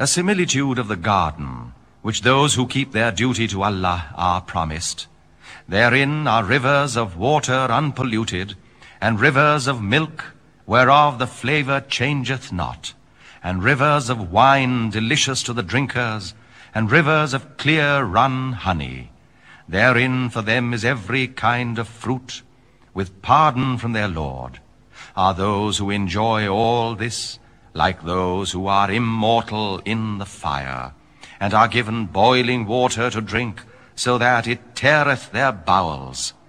A similitude of the garden, which those who keep their duty to Allah are promised. Therein are rivers of water unpolluted, and rivers of milk, whereof the flavour changeth not, and rivers of wine delicious to the drinkers, and rivers of clear run honey. Therein for them is every kind of fruit, with pardon from their Lord. Are those who enjoy all this like those who are immortal in the fire, and are given boiling water to drink, so that it teareth their bowels?